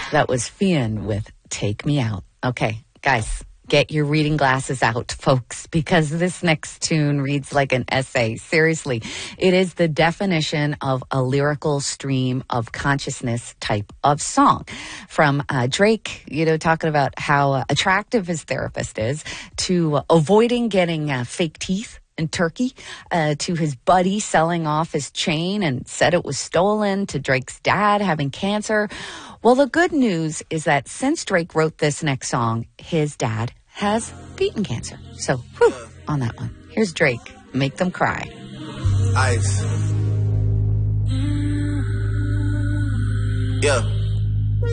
That was Fionn with Take Me Out. Okay, guys, get your reading glasses out, folks, because this next tune reads like an essay. Seriously, it is the definition of a lyrical stream of consciousness type of song. From Drake, talking about how attractive his therapist is, to avoiding getting fake teeth in Turkey, to his buddy selling off his chain and said it was stolen, to Drake's dad having cancer. Well, the good news is that since Drake wrote this next song, his dad has beaten cancer. So, whew, on that one. Here's Drake, Make Them Cry. Ice. Yeah.